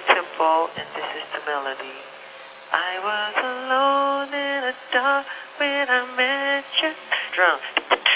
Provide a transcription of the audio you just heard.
tempo, and this is the melody. I was alone in the dark when I met you. Drums.